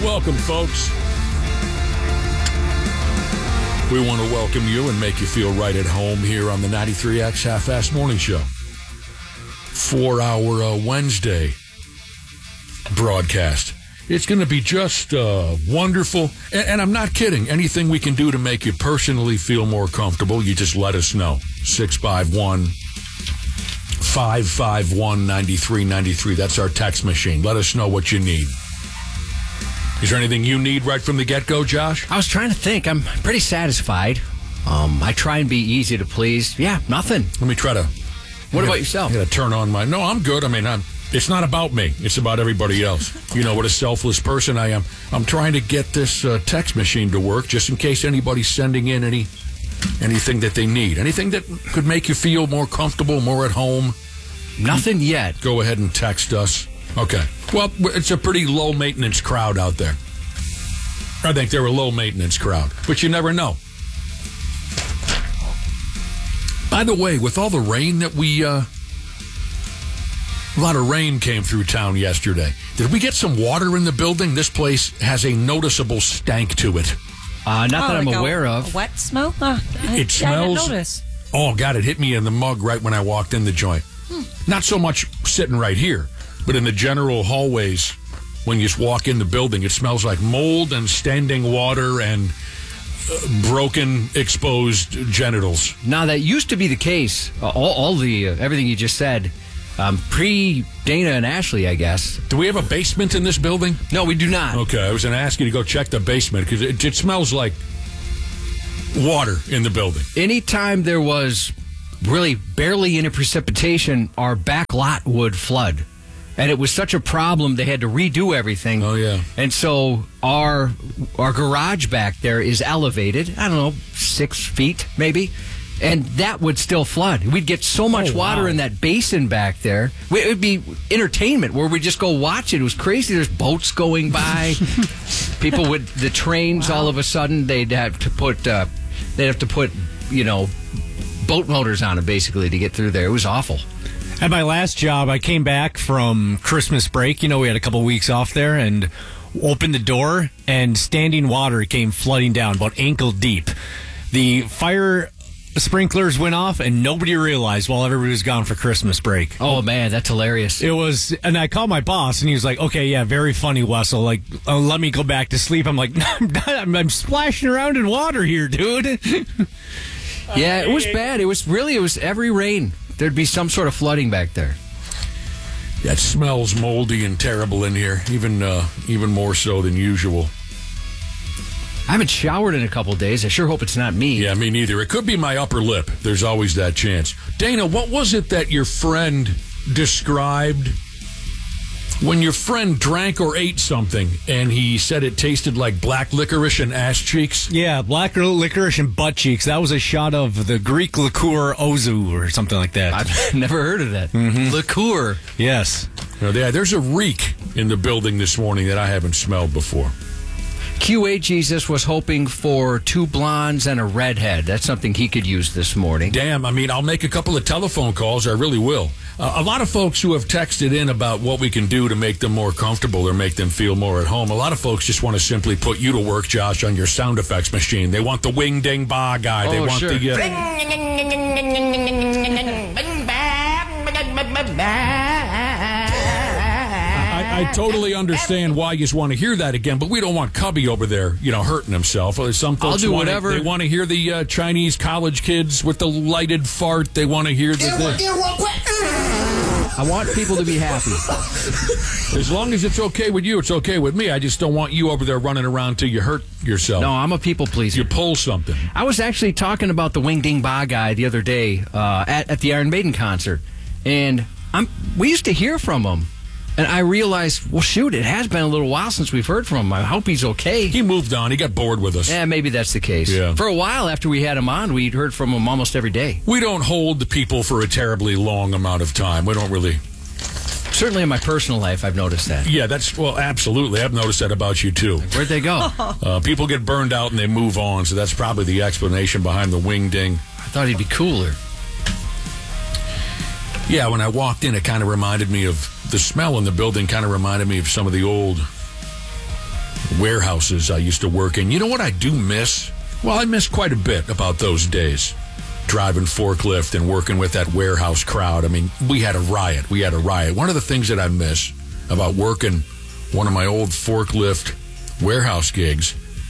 Welcome, folks. We want to welcome you and make you feel right at home here on the 93X Half-Fast Morning Show. 4-hour Wednesday broadcast. It's going to be just wonderful. And I'm not kidding. Anything we can do to make you personally feel more comfortable, you just let us know. 651-551-9393. That's our text machine. Let us know what you need. Is there anything you need right from the get-go, Josh? I was trying to think. I'm pretty satisfied. I try and be easy to please. Yeah, nothing. Let me try to... What about yourself? I got to turn on my... No, I'm good. I mean, it's not about me. It's about everybody else. You know what a selfless person I am. I'm trying to get this text machine to work just in case anybody's sending in anything that they need. Anything that could make you feel more comfortable, more at home. Nothing yet. Go ahead and text us. Okay. Well, it's a pretty low-maintenance crowd out there. I think they're a low-maintenance crowd, but you never know. By the way, with all the rain that a lot of rain came through town yesterday. Did we get some water in the building? This place has a noticeable stank to it. Not that I'm aware of. A wet smell? It smells. I didn't notice. Oh, God, it hit me in the mug right when I walked in the joint. Not so much sitting right here, but in the general hallways when you just walk in the building, it smells like mold and standing water and broken, exposed genitals. Now, that used to be the case. All the everything you just said, pre-Dana and Ashley, I guess. Do we have a basement in this building? No, we do not. Okay, I was going to ask you to go check the basement because it smells like water in the building. Anytime there was really barely any precipitation, our back lot would flood. And it was such a problem, they had to redo everything. Oh, yeah. And so our garage back there is elevated, I don't know, 6 feet maybe, and that would still flood. We'd get so much water in that basin back there. It would be entertainment where we'd just go watch it. It was crazy. There's boats going by. People with the trains, all of a sudden, they'd have to put, boat motors on it, basically, to get through there. It was awful. At my last job, I came back from Christmas break. You know, we had a couple weeks off there, and opened the door, and standing water came flooding down, about ankle deep. The fire sprinklers went off, and nobody realized while everybody was gone for Christmas break. Oh, man, that's hilarious. It was, and I called my boss, and he was like, okay, yeah, very funny, Wessel. Like, let me go back to sleep. I'm like, no, I'm splashing around in water here, dude. Yeah, it was bad. It was every rain. There'd be some sort of flooding back there. Yeah, it smells moldy and terrible in here, even more so than usual. I haven't showered in a couple days. I sure hope it's not me. Yeah, me neither. It could be my upper lip. There's always that chance. Dana, what was it that your friend described when your friend drank or ate something and he said it tasted like black licorice and ass cheeks? Yeah, black licorice and butt cheeks. That was a shot of the Greek liqueur Ozu or something like that. I've never heard of that. Mm-hmm. Liqueur. Yes. There's a reek in the building this morning that I haven't smelled before. QA Jesus was hoping for 2 blondes and a redhead. That's something he could use this morning. Damn, I mean, I'll make a couple of telephone calls. I really will. A lot of folks who have texted in about what we can do to make them more comfortable or make them feel more at home. A lot of folks just want to simply put you to work, Josh, on your sound effects machine. They want the wing ding ba guy. They want sure. I totally understand why you just want to hear that again, but we don't want Cubby over there, hurting himself. Some folks I'll do whatever. They want to hear the Chinese college kids with the lighted fart. They want to hear I want people to be happy. As long as it's okay with you, it's okay with me. I just don't want you over there running around till you hurt yourself. No, I'm a people pleaser. You pull something. I was actually talking about the Wing Ding Ba guy the other day at the Iron Maiden concert, and we used to hear from him. And I realized, well, shoot, it has been a little while since we've heard from him. I hope he's okay. He moved on. He got bored with us. Yeah, maybe that's the case. Yeah. For a while after we had him on, we'd heard from him almost every day. We don't hold the people for a terribly long amount of time. We don't really. Certainly in my personal life, I've noticed that. Yeah, absolutely. I've noticed that about you, too. Where'd they go? People get burned out and they move on, so that's probably the explanation behind the wing ding. I thought he'd be cooler. Yeah, when I walked in, it kind of reminded me of the smell in the building, kind of reminded me of some of the old warehouses I used to work in. You know what I do miss? Well, I miss quite a bit about those days. Driving forklift and working with that warehouse crowd. I mean, we had a riot. One of the things that I miss about working one of my old forklift warehouse gigs.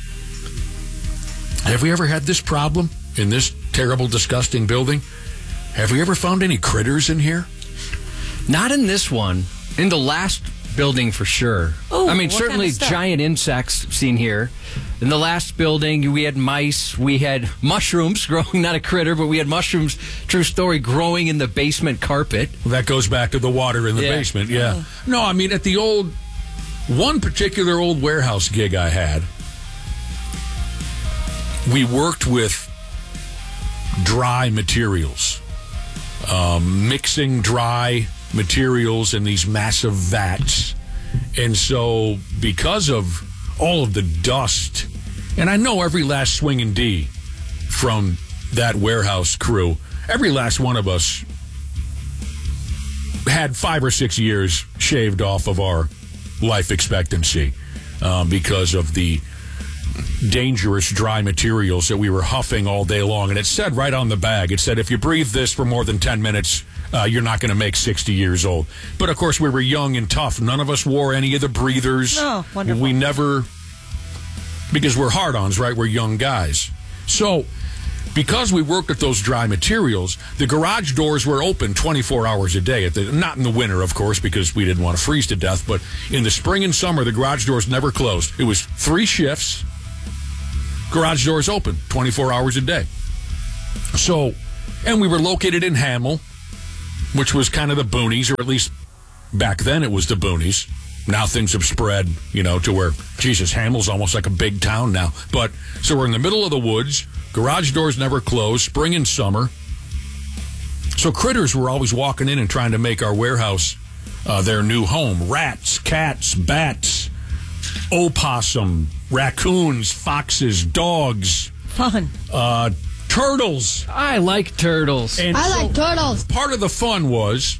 Have we ever had this problem in this terrible, disgusting building? Have we ever found any critters in here? Not in this one. In the last building, for sure. Oh, I mean, what certainly kind of stuff? giant insects seen here. In the last building, we had mice. We had mushrooms growing, not a critter, but we had mushrooms, true story, growing in the basement carpet. Well, that goes back to the water in the Yeah. basement, yeah. No, I mean, at one particular old warehouse gig I had, we worked with dry materials, mixing dry materials in these massive vats. And so because of all of the dust, and I know every last swinging D from that warehouse crew, every last one of us had 5 or 6 years shaved off of our life expectancy because of the dangerous dry materials that we were huffing all day long. And it said right on the bag, it said, if you breathe this for more than 10 minutes, you're not going to make 60 years old. But, of course, we were young and tough. None of us wore any of the breathers. Oh, wonderful. We never, because we're hard-ons, right? We're young guys. So, because we worked with those dry materials, the garage doors were open 24 hours a day. Not in the winter, of course, because we didn't want to freeze to death. But in the spring and summer, the garage doors never closed. It was 3 shifts. Garage doors open 24 hours a day. So, and we were located in Hamel, which was kind of the boonies, or at least back then it was the boonies. Now things have spread, to where, Jesus, Hamel's almost like a big town now. But, so we're in the middle of the woods. Garage doors never closed, spring and summer. So critters were always walking in and trying to make our warehouse their new home. Rats, cats, bats, opossum, raccoons, foxes, dogs. Fun. Turtles. I like turtles. And I like turtles. part of the fun was,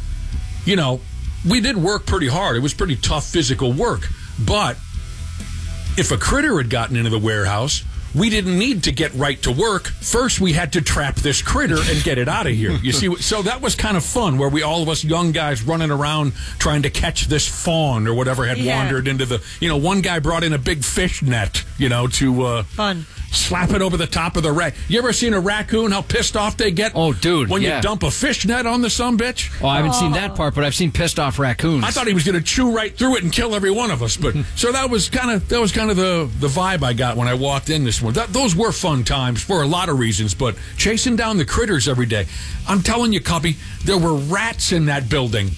we did work pretty hard. It was pretty tough physical work. But if a critter had gotten into the warehouse, we didn't need to get right to work. First, we had to trap this critter and get it out of here. You see, so that was kind of fun, where all of us young guys running around trying to catch this fawn or whatever had wandered into the, one guy brought in a big fish net, to Fun. slap it over the top of the rack. You ever seen a raccoon, how pissed off they get? Oh, dude, when yeah. you dump a fish net on the sumbitch? Oh, I haven't seen that part, but I've seen pissed off raccoons. I thought he was going to chew right through it and kill every one of us. But so that was kind of the vibe I got when I walked in this one. Those were fun times for a lot of reasons, but chasing down the critters every day. I'm telling you, Cubby, there were rats in that building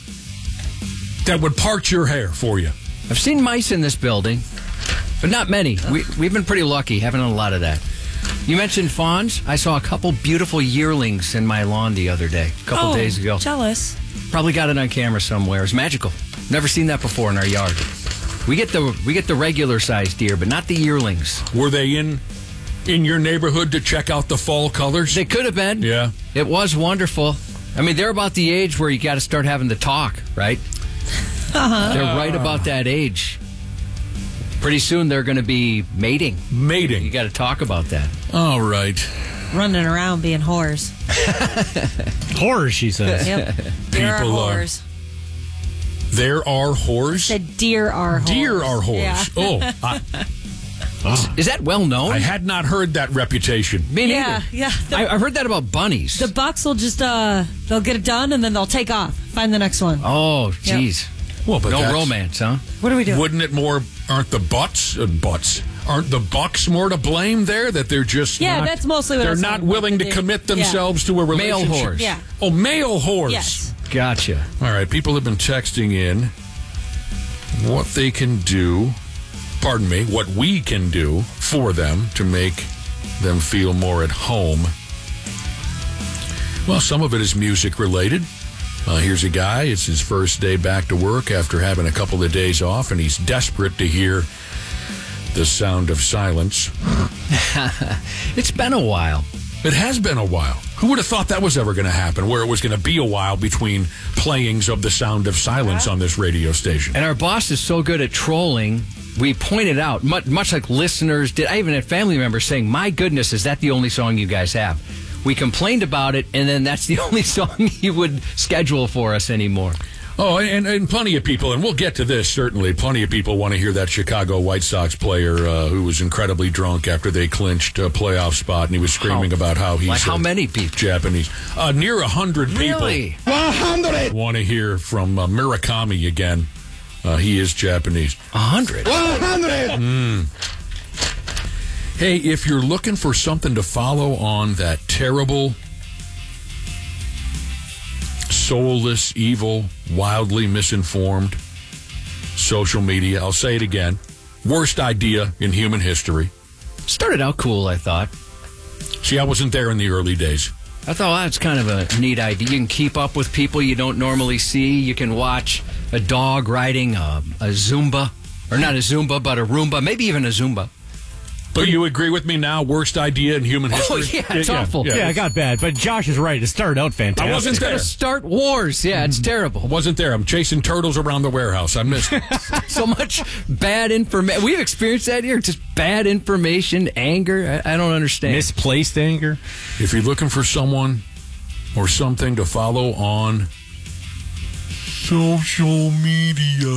that would part your hair for you. I've seen mice in this building, but not many. We've been pretty lucky, having a lot of that. You mentioned fawns. I saw a couple beautiful yearlings in my lawn the other day, a couple days ago. Jealous. Probably got it on camera somewhere. It's magical. Never seen that before in our yard. We get the regular sized deer, but not the yearlings. Were they in your neighborhood to check out the fall colors? They could have been. Yeah. It was wonderful. I mean, they're about the age where you got to start having the talk, right? They're right about that age. Pretty soon they're going to be mating. You got to talk about that. All right. Running around being whores. Horror, she says. Yep. Deer are People are- whores. There are whores? Said deer are whores. Deer are whores. Yeah. Oh, Is that well known? I had not heard that reputation. Me neither. Yeah. I've heard that about bunnies. The bucks will just, they'll get it done and then they'll take off. Find the next one. Oh, jeez. Well, but No that's- romance, huh? What are we doing? Wouldn't it more? Aren't the aren't the bucks more to blame there? That they're just Yeah, not, that's mostly what I they're was not talking willing about. to commit themselves to a Male relationship. whores. Yeah. Oh, male whores. Yes. Gotcha. All right, people have been texting in what they can do. Pardon me, what we can do for them to make them feel more at home. Well, some of it is music related. Here's a guy, it's his first day back to work after having a couple of days off, and he's desperate to hear the sound of silence. It's been a while. It has been a while. Who would have thought that was ever going to happen, where it was going to be a while between playings of the sound of silence on this radio station? And our boss is so good at trolling we pointed out, much like listeners did, I even had family members saying, my goodness, is that the only song you guys have? We complained about it, and then that's the only song he would schedule for us anymore. Oh, and plenty of people, and we'll get to this, certainly, plenty of people want to hear that Chicago White Sox player who was incredibly drunk after they clinched a playoff spot, and he was screaming about how he's... Like how many people? Japanese. Near 100 people. Really? 100! Want to hear from Murakami again. He is Japanese. 100? 100! Hey, if you're looking for something to follow on that terrible, soulless, evil, wildly misinformed social media, I'll say it again, worst idea in human history. Started out cool, I thought. See, I wasn't there in the early days. I thought, well, that's kind of a neat idea. You can keep up with people you don't normally see. You can watch a dog riding a Zumba, or not a Zumba, but a Roomba, maybe even a Zumba. But you agree with me now, worst idea in human history? Oh, yeah, it's awful. Yeah, it got bad. But Josh is right. It started out fantastic. I wasn't there. To start wars. Yeah, it's terrible. I wasn't there. I'm chasing turtles around the warehouse. I missed it. So much bad information. We've experienced that here. Just bad information, anger. I don't understand. Misplaced anger. If you're looking for someone or something to follow on social media,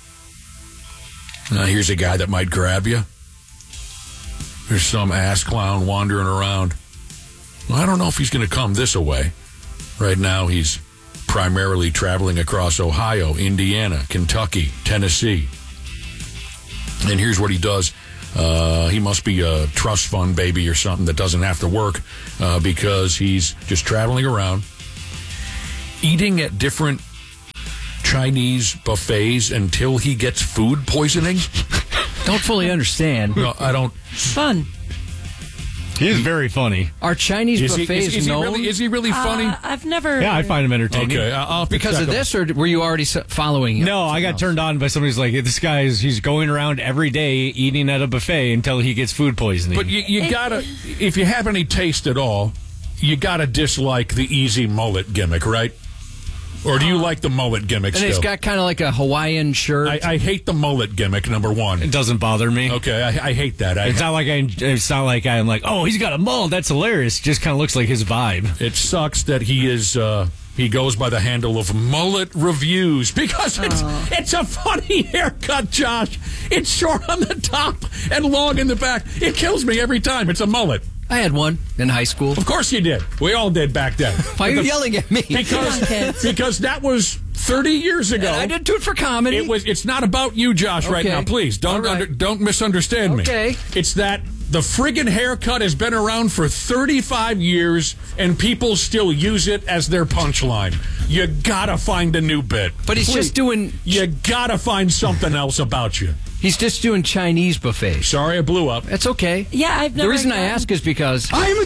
here's a guy that might grab you. There's some ass clown wandering around. Well, I don't know if he's going to come this way. Right now, he's primarily traveling across Ohio, Indiana, Kentucky, Tennessee. And here's what he does. He must be a trust fund baby or something that doesn't have to work because he's just traveling around, eating at different Chinese buffets until he gets food poisoning. Don't fully understand. No, I don't. Fun. He's very funny. Are Chinese buffets known? Is he really funny? I've never. Yeah, I find him entertaining. Okay, I'll Because of this, or were you already following him? No, I got turned on by somebody's like, this guy he's going around every day eating at a buffet until he gets food poisoning. But you gotta, if you have any taste at all, you gotta dislike the easy mullet gimmick, right? Or do you like the mullet gimmick And still? he's got kind of like a Hawaiian shirt. I hate the mullet gimmick, number one. it doesn't bother me. Okay, I hate that. It's not like I'm like, oh, he's got a mullet. That's hilarious. It just kind of looks like his vibe. It sucks that he is. He goes by the handle of Mullet Reviews because it's a funny haircut, Josh. It's short on the top and long in the back. It kills me every time. It's a mullet. I had one in high school. Of course you did. We all did back then. Why are you yelling at me? Because that was 30 years ago. And I didn't do it for comedy. It's not about you, Josh, right Okay. now. Please don't All right. don't misunderstand me. Okay. It's that the friggin' haircut has been around for 35 years and people still use it as their punchline. You gotta find a new bit. But he's Please. just doing. You gotta find something else about you. He's just doing Chinese buffets. Sorry, I blew up. That's okay. Yeah, I've never. The reason I gotten- ask is because. I'm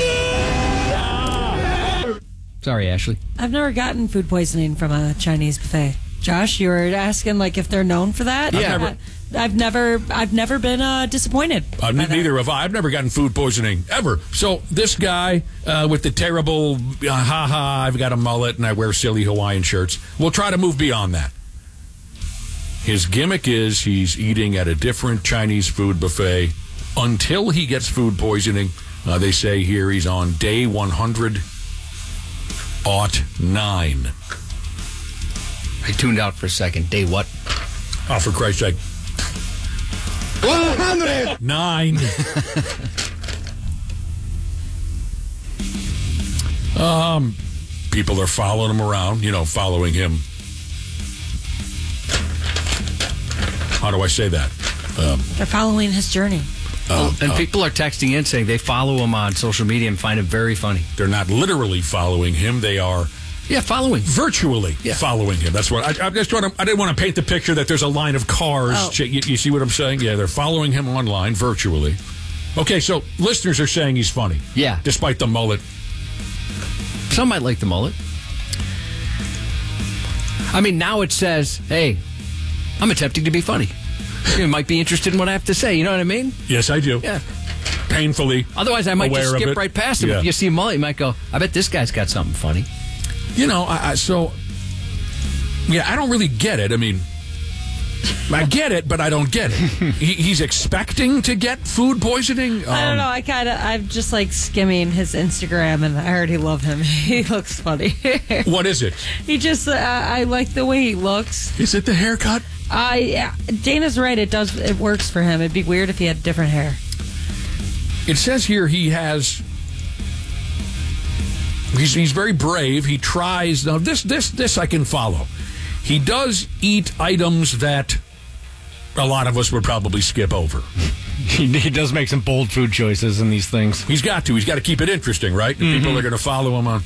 Japanese! Sorry, Ashley. I've never gotten food poisoning from a Chinese buffet. Josh, you were asking like if they're known for that. Yeah. I've never been disappointed. by that. Neither have I. I've never gotten food poisoning, ever. So this guy with the terrible, I've got a mullet and I wear silly Hawaiian shirts, we'll try to move beyond that. His gimmick is he's eating at a different Chinese food buffet until he gets food poisoning. They say here he's on day 100.9. I tuned out for a second. Day what? Oh, for Christ's sake. 100! 9. People are following him around, following him. How do I say that? They're following his journey. And people are texting in saying they follow him on social media and find him very funny. They're not literally following him. They are Yeah, following. virtually following him. That's what I didn't want to paint the picture that there's a line of cars. Oh. You see what I'm saying? Yeah, they're following him online virtually. Okay, so listeners are saying he's funny. Yeah. Despite the mullet. Some might like the mullet. I mean, now it says, hey, I'm attempting to be funny. You might be interested in what I have to say. You know what I mean? Yes, I do. Yeah. Painfully. Otherwise, I might just aware of skip it. right past him. Yeah. If you see a mullet, you might go, I bet this guy's got something funny. I don't really get it. I mean, I get it, but I don't get it. He's expecting to get food poisoning? I don't know. I'm just like skimming his Instagram, and I already love him. He looks funny. What is it? He just, I like the way he looks. Is it the haircut? Dana's right. It works for him. It'd be weird if he had different hair. It says here he has. He's very brave. He tries. Now this I can follow. He does eat items that a lot of us would probably skip over. He does make some bold food choices in these things. He's got to. He's got to keep it interesting, right? Mm-hmm. People are going to follow him on.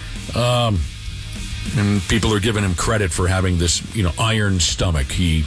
And people are giving him credit for having this, iron stomach. He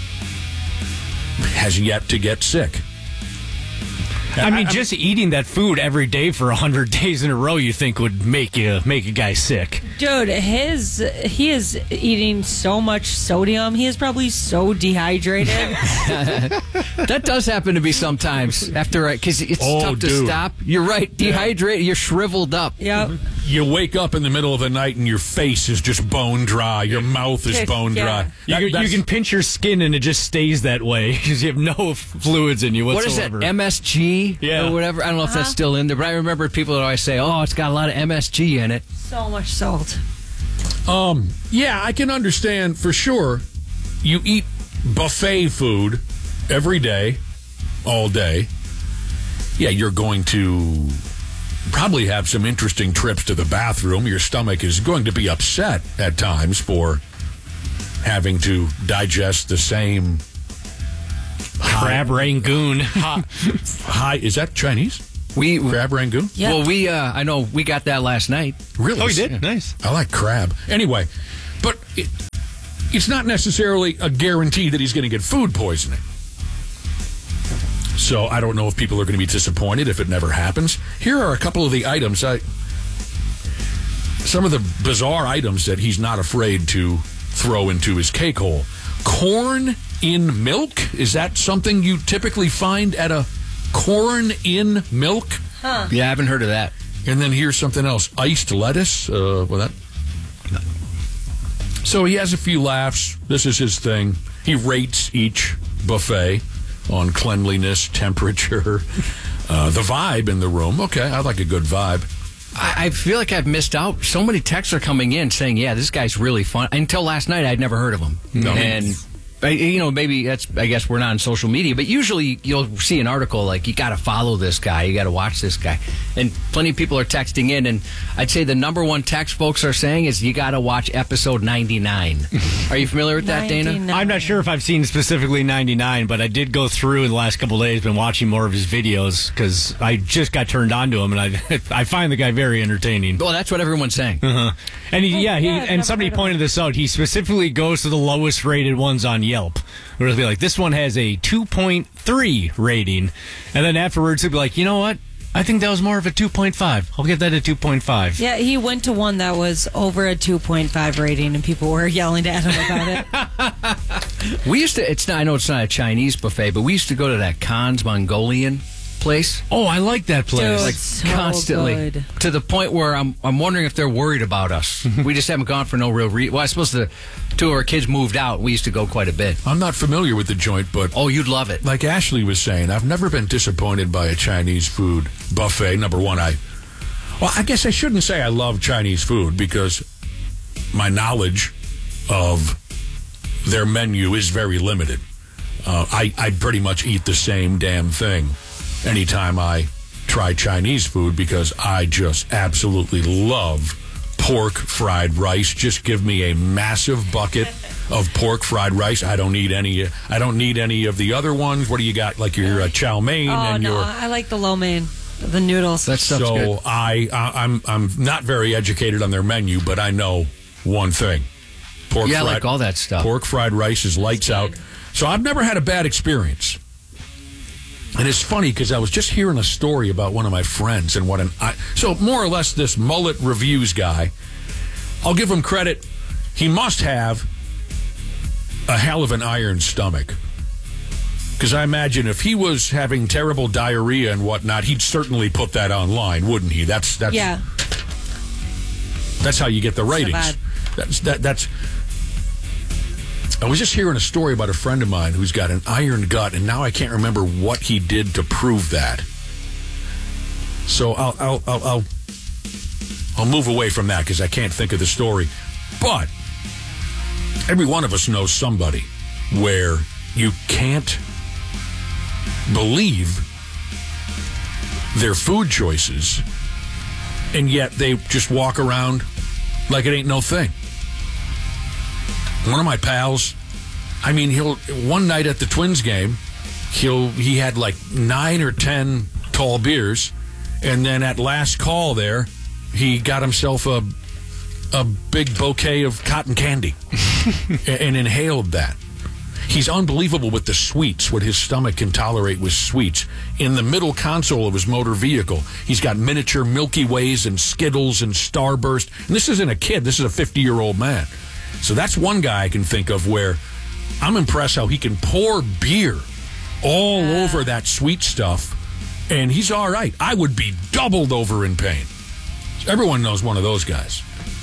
has yet to get sick. I mean, just eating that food every day for 100 days in a row, you think would make a guy sick. Dude, he is eating so much sodium. He is probably so dehydrated. That does happen to me sometimes after, because it's tough to stop. You're right, dehydrated. You're shriveled up. Yep. You wake up in the middle of the night and your face is just bone dry. Your mouth is bone dry. You can pinch your skin and it just stays that way because you have no fluids in you whatsoever. What is that, MSG? Yeah. Or whatever. I don't know if that's still in there, but I remember people that always say, it's got a lot of MSG in it. So much salt. Yeah, I can understand for sure. You eat buffet food every day, all day. Yeah, you're going to probably have some interesting trips to the bathroom. Your stomach is going to be upset at times for having to digest the same crab rangoon. Is that Chinese? Crab rangoon? Yeah. Well, I know we got that last night. Really? Oh, you did? Nice. I like crab. Anyway, but it's not necessarily a guarantee that he's going to get food poisoning. So I don't know if people are going to be disappointed if it never happens. Here are a couple of the items. Some of the bizarre items that he's not afraid to throw into his cake hole. Corn in milk? Is that something you typically find at a corn in milk? Huh. Yeah, I haven't heard of that. And then here's something else. Iced lettuce. So he has a few laughs. This is his thing. He rates each buffet on cleanliness, temperature, the vibe in the room. Okay, I like a good vibe. I feel like I've missed out. So many texts are coming in saying, yeah, this guy's really fun. Until last night, I'd never heard of him. No. And maybe I guess we're not on social media, but usually you'll see an article like, you got to follow this guy, you got to watch this guy. And plenty of people are texting in, and I'd say the number one text folks are saying is, you got to watch episode 99. Are you familiar with that, Dana? I'm not sure if I've seen specifically 99, but I did go through in the last couple of days, been watching more of his videos because I just got turned on to him, and I find the guy very entertaining. Well, that's what everyone's saying. Uh-huh. And somebody pointed this out. He specifically goes to the lowest rated ones on Yelp. Where it'll be like, this one has a 2.3 rating. And then afterwards he'll be like, you know what? I think that was more of a 2.5. I'll give that a 2.5. Yeah, he went to one that was over a 2.5 rating, and people were yelling at him about it. We used to, I know it's not a Chinese buffet, but we used to go to that Khan's Mongolian place. Oh, I like that place. Dude, like so constantly. good. To the point where I'm wondering if they're worried about us. We just haven't gone for no real reason. Well, I suppose the two of our kids moved out. We used to go quite a bit. I'm not familiar with the joint, but... Oh, you'd love it. Like Ashley was saying, I've never been disappointed by a Chinese food buffet. Number one, I guess I shouldn't say I love Chinese food because my knowledge of their menu is very limited. I pretty much eat the same damn thing anytime I try Chinese food because I just absolutely love pork fried rice. Just give me a massive bucket of pork fried rice. I don't need any of the other ones. What do you got? Like your chow mein and your... I like the lo mein, the noodles. That stuff's good. So I'm not very educated on their menu, but I know one thing. I like all that stuff. Pork fried rice is lights out. So I've never had a bad experience. And it's funny because I was just hearing a story about one of my friends and so more or less this Mullet Reviews guy, I'll give him credit. He must have a hell of an iron stomach. Because I imagine if he was having terrible diarrhea and whatnot, he'd certainly put that online, wouldn't he? That's yeah. That's how you get the ratings. So That's I was just hearing a story about a friend of mine who's got an iron gut, and now I can't remember what he did to prove that. So I'll move away from that because I can't think of the story. But every one of us knows somebody where you can't believe their food choices, and yet they just walk around like it ain't no thing. One of my pals, I mean, one night at the Twins game, he had like 9 or 10 tall beers, and then at last call there, he got himself a big bouquet of cotton candy and inhaled that. He's unbelievable with the sweets, what his stomach can tolerate with sweets. In the middle console of his motor vehicle, he's got miniature Milky Ways and Skittles and Starburst. And this isn't a kid, this is a 50-year-old man. So that's one guy I can think of where I'm impressed how he can pour beer all over that sweet stuff, and he's all right. I would be doubled over in pain. Everyone knows one of those guys.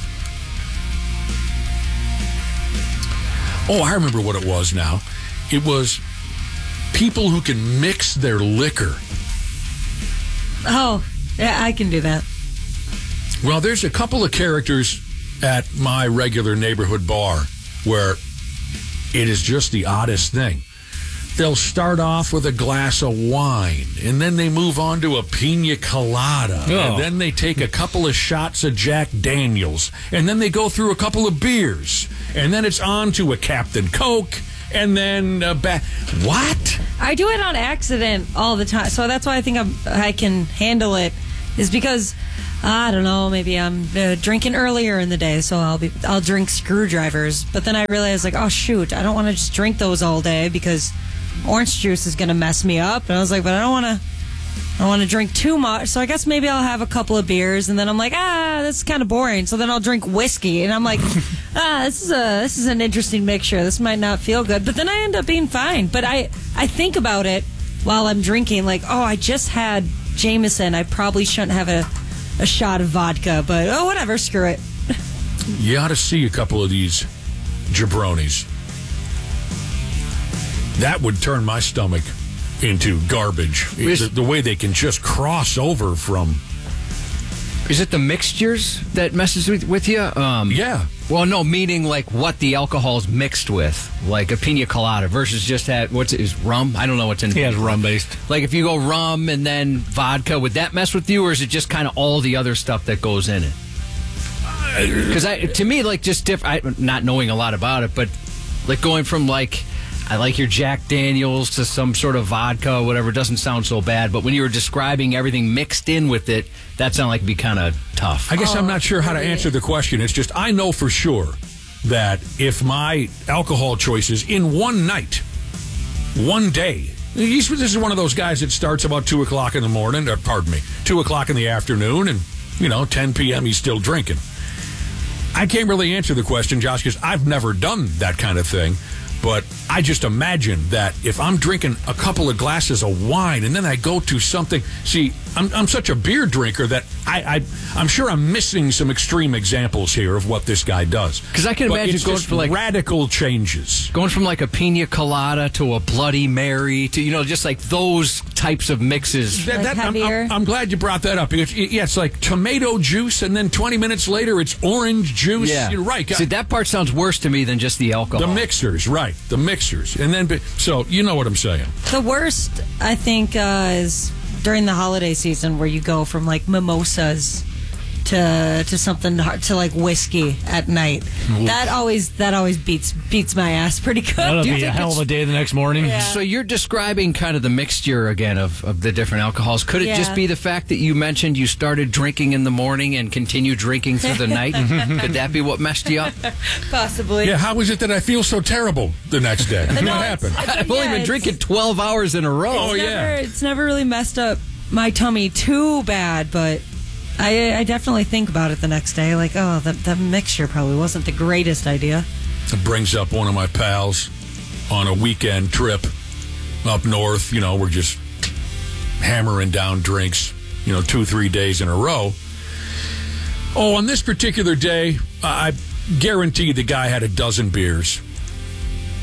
Oh, I remember what it was now. It was people who can mix their liquor. Oh, yeah, I can do that. Well, there's a couple of characters at my regular neighborhood bar where it is just the oddest thing. They'll start off with a glass of wine, and then they move on to a pina colada, and then they take a couple of shots of Jack Daniels, and then they go through a couple of beers, and then it's on to a Captain Coke, and then what? I do it on accident all the time, so that's why I think I can handle it. Is because I don't know, maybe I'm drinking earlier in the day, so I'll drink screwdrivers. But then I realize, like, oh shoot, I don't want to just drink those all day because orange juice is going to mess me up. And I was like, but I don't want to drink too much. So I guess maybe I'll have a couple of beers, and then I'm like, that's kind of boring. So then I'll drink whiskey, and I'm like, this is an interesting mixture. This might not feel good, but then I end up being fine. But I think about it while I'm drinking, like, oh, I just had Jameson. I probably shouldn't have a shot of vodka, but whatever, screw it. You ought to see a couple of these jabronis. That would turn my stomach into garbage. The way they can just cross over from... Is it the mixtures that messes with you? Yeah. Well, no, meaning like what the alcohol's mixed with, like a pina colada versus just is rum? I don't know what's in it. Yeah, it's rum-based. Like if you go rum and then vodka, would that mess with you, or is it just kind of all the other stuff that goes in it? Because to me, like just not knowing a lot about it, but like going from like... I like your Jack Daniels to some sort of vodka or whatever. It doesn't sound so bad. But when you were describing everything mixed in with it, that sounded like it'd be kind of tough. I guess I'm not sure how to answer the question. It's just I know for sure that if my alcohol choices in one night, one day, this is one of those guys that starts about 2 o'clock in the morning, 2 o'clock in the afternoon, and, 10 p.m. he's still drinking. I can't really answer the question, Josh, because I've never done that kind of thing. But I just imagine that if I'm drinking a couple of glasses of wine and then I go to something... See, I'm such a beer drinker that I'm sure I'm missing some extreme examples here of what this guy does. Because I can imagine going for like... radical changes. Going from like a pina colada to a Bloody Mary to, just like those types of mixes. I'm glad you brought that up. It's like tomato juice and then 20 minutes later it's orange juice. Yeah. You're right. See, that part sounds worse to me than just the alcohol. The mixers, right. The mixers. And then, so you know what I'm saying. The worst, I think, is during the holiday season where you go from like mimosas to something hard, to like whiskey at night. Oof. That always beats my ass pretty good. That'll be a hell of a day the next morning. Yeah. So you're describing kind of the mixture again of the different alcohols. Could it just be the fact that you mentioned you started drinking in the morning and continue drinking through the night? Could that be what messed you up? Possibly. Yeah, how is it that I feel so terrible the next day? What happened? I've only been drinking 12 hours in a row. It's never really messed up my tummy too bad, but I definitely think about it the next day. Like, that mixture probably wasn't the greatest idea. It brings up one of my pals on a weekend trip up north. We're just hammering down drinks, 2-3 days in a row. On this particular day, I guarantee the guy had a dozen beers.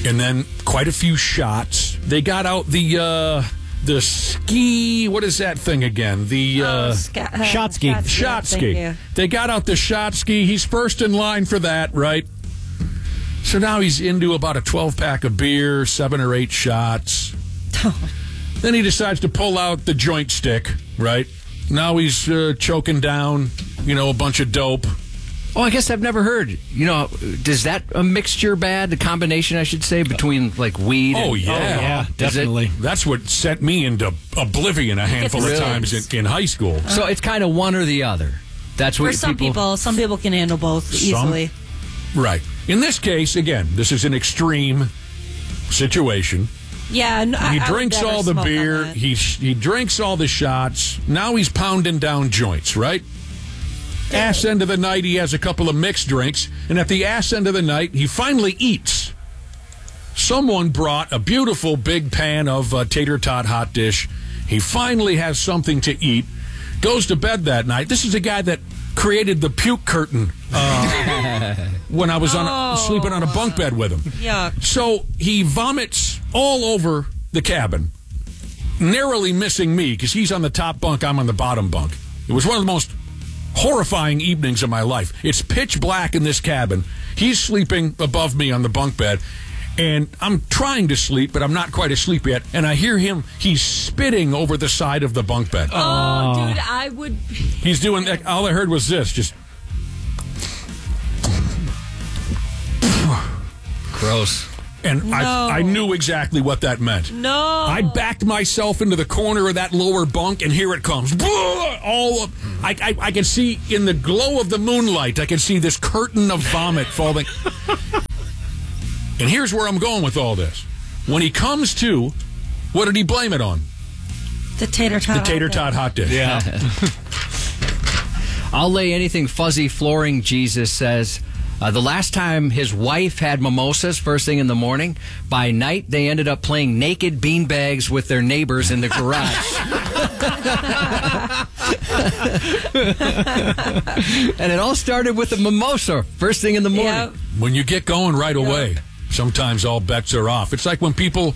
and then quite a few shots. They got out the ski. What is that thing again? The shot ski. Shot Thank ski. you. They got out the shot ski. He's first in line for that, right? So now he's into about a 12-pack of beer, 7 or 8 shots. Then he decides to pull out the joint stick, right? Now he's choking down, a bunch of dope. Oh, I guess I've never heard. Is that a mixture bad? The combination, I should say, between like weed and... Oh, yeah. Definitely. That's what sent me into oblivion a handful of Really? times in high school. So it's kind of one or the other. That's what For some people can handle both easily. Right. In this case, again, this is an extreme situation. Yeah, He drinks all the beer. He drinks all the shots. Now he's pounding down joints, right? Ass end of the night, he has a couple of mixed drinks. And at the ass end of the night, he finally eats. Someone brought a beautiful big pan of tater tot hot dish. He finally has something to eat. Goes to bed that night. This is a guy that created the puke curtain when I was sleeping on a bunk bed with him. Yuck. So he vomits all over the cabin, narrowly missing me because he's on the top bunk, I'm on the bottom bunk. It was one of the most horrifying evenings of my life. It's pitch black in this cabin. He's sleeping above me on the bunk bed, and I'm trying to sleep, but I'm not quite asleep yet. And I hear he's spitting over the side of the bunk bed. Oh, dude, I would... He's doing, all I heard was this, just... Gross. And I knew exactly what that meant. No. I backed myself into the corner of that lower bunk, and here it comes. I can see in the glow of the moonlight, I can see this curtain of vomit falling. And here's where I'm going with all this. When he comes to, what did he blame it on? The tater tot. The tater tot hot dish. Yeah. I'll lay anything fuzzy flooring, Jesus says. The last time his wife had mimosas first thing in the morning, by night they ended up playing naked beanbags with their neighbors in the garage. And it all started with a mimosa first thing in the morning. Yep. When you get going right away, sometimes all bets are off. It's like when people